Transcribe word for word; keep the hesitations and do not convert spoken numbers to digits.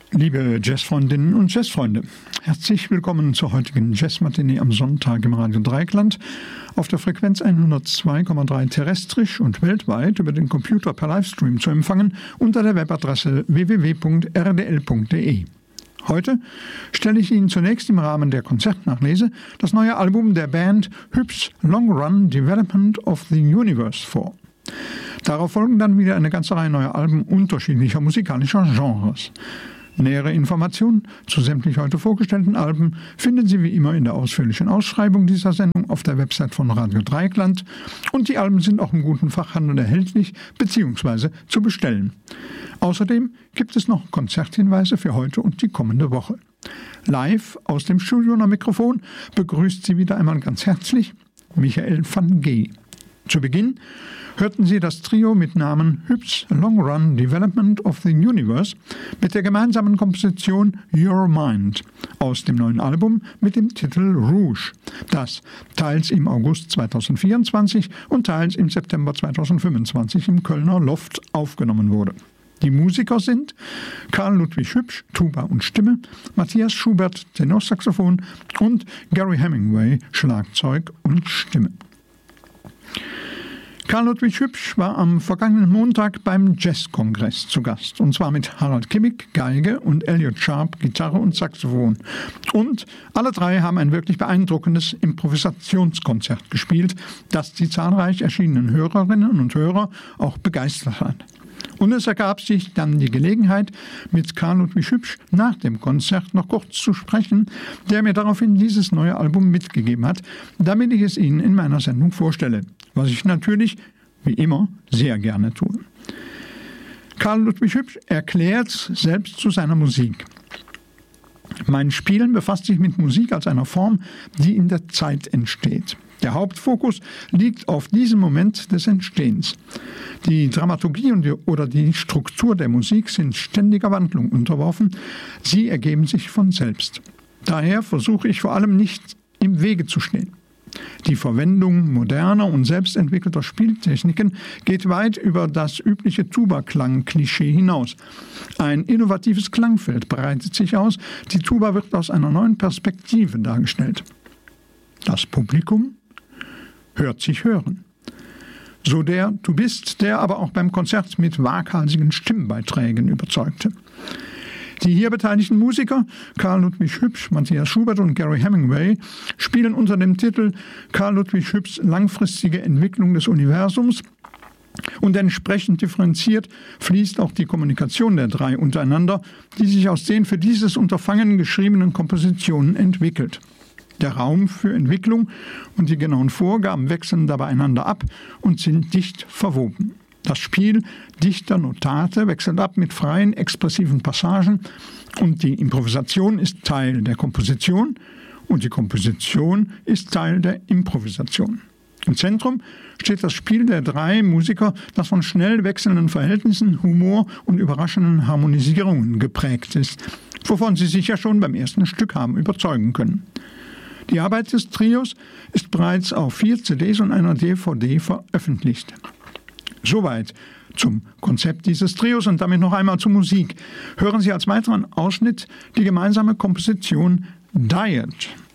Liebe Jazzfreundinnen und Jazzfreunde, herzlich willkommen zur heutigen Jazzmatinee am Sonntag im Radio Dreieckland auf der Frequenz hundertzwei Komma drei terrestrisch und weltweit über den Computer per Livestream zu empfangen unter der Webadresse w w w punkt r d l punkt d e. Heute stelle ich Ihnen zunächst im Rahmen der Konzertnachlese das neue Album der Band Hübsch Long Run Development of the Universe vor. Darauf folgen dann wieder eine ganze Reihe neuer Alben unterschiedlicher musikalischer Genres. Nähere Informationen zu sämtlich heute vorgestellten Alben finden Sie wie immer in der ausführlichen Ausschreibung dieser Sendung auf der Website von Radio Dreieckland und die Alben sind auch im guten Fachhandel erhältlich bzw. zu bestellen. Außerdem gibt es noch Konzerthinweise für heute und die kommende Woche. Live aus dem Studio am Mikrofon begrüßt Sie wieder einmal ganz herzlich Michael van G. Zu Beginn hörten Sie das Trio mit Namen Hübsch Long Run Development of the Universe mit der gemeinsamen Komposition Your Mind aus dem neuen Album mit dem Titel Rouge, das teils im August zweitausendvierundzwanzig und teils im September zweitausendfünfundzwanzig im Kölner Loft aufgenommen wurde. Die Musiker sind Karl Ludwig Hübsch, Tuba und Stimme, Matthias Schubert, Tenorsaxophon und Gary Hemingway, Schlagzeug und Stimme. Karl Ludwig Hübsch war am vergangenen Montag beim Jazzkongress zu Gast, und zwar mit Harald Kimmig, Geige, und Elliot Sharp, Gitarre und Saxophon. Und alle drei haben ein wirklich beeindruckendes Improvisationskonzert gespielt, das die zahlreich erschienenen Hörerinnen und Hörer auch begeistert hat. Und es ergab sich dann die Gelegenheit, mit Karl Ludwig Hübsch nach dem Konzert noch kurz zu sprechen, der mir daraufhin dieses neue Album mitgegeben hat, damit ich es Ihnen in meiner Sendung vorstelle, was ich natürlich, wie immer, sehr gerne tue. Karl Ludwig Hübsch erklärt selbst zu seiner Musik: Mein Spielen befasst sich mit Musik als einer Form, die in der Zeit entsteht. Der Hauptfokus liegt auf diesem Moment des Entstehens. Die Dramaturgie und die, oder die Struktur der Musik sind ständiger Wandlung unterworfen. Sie ergeben sich von selbst. Daher versuche ich vor allem nicht im Wege zu stehen. Die Verwendung moderner und selbstentwickelter Spieltechniken geht weit über das übliche Tuba-Klang-Klischee hinaus. Ein innovatives Klangfeld breitet sich aus. Die Tuba wird aus einer neuen Perspektive dargestellt. Das Publikum hört sich hören. So der Tubist, der aber auch beim Konzert mit waghalsigen Stimmbeiträgen überzeugte. Die hier beteiligten Musiker, Karl Ludwig Hübsch, Matthias Schubert und Gary Hemingway, spielen unter dem Titel Karl Ludwig Hübschs langfristige Entwicklung des Universums, und entsprechend differenziert fließt auch die Kommunikation der drei untereinander, die sich aus den für dieses Unterfangen geschriebenen Kompositionen entwickelt. Der Raum für Entwicklung und die genauen Vorgaben wechseln dabei einander ab und sind dicht verwoben. Das Spiel dichter Notate wechselt ab mit freien, expressiven Passagen, und die Improvisation ist Teil der Komposition und die Komposition ist Teil der Improvisation. Im Zentrum steht das Spiel der drei Musiker, das von schnell wechselnden Verhältnissen, Humor und überraschenden Harmonisierungen geprägt ist, wovon Sie sich ja schon beim ersten Stück haben überzeugen können. Die Arbeit des Trios ist bereits auf vier C Ds und einer D V D veröffentlicht. Soweit zum Konzept dieses Trios und damit noch einmal zur Musik. Hören Sie als weiteren Ausschnitt die gemeinsame Komposition Diet.